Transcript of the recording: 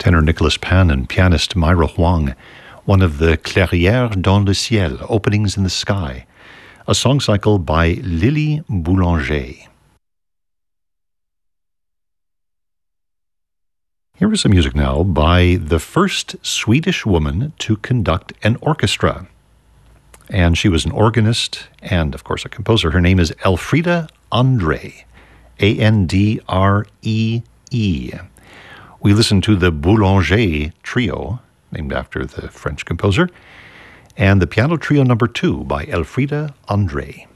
tenor Nicolas Pan and pianist Myra Huang, one of the Clairières dans le ciel, openings in the sky, a song cycle by Lily Boulanger. Here is some music now by the first Swedish woman to conduct an orchestra. And she was an organist and, of course, a composer. Her name is Elfriede André, Andree. We listen to the Boulanger Trio, named after the French composer, and the Piano Trio No. 2 by Elfriede André.